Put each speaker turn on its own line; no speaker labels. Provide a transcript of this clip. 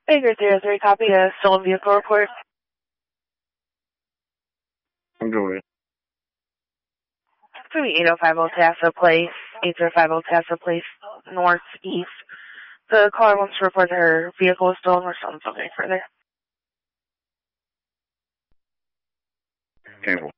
Baker 03, copy a stolen vehicle report.
I'm doing it.
It's going to be 8050 Tasso Place, 8050 Tasso Place, northeast. The caller wants to report that her vehicle was stolen. We're still looking further.
Campbell.